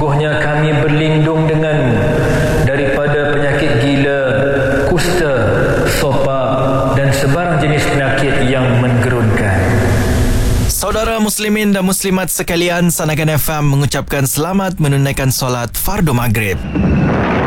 Sesungguhnya kami berlindung denganmu daripada penyakit gila, kusta, sopa dan sebarang jenis penyakit yang menggerunkan. Saudara muslimin dan muslimat sekalian, Sanakan FM mengucapkan selamat menunaikan solat fardu maghrib.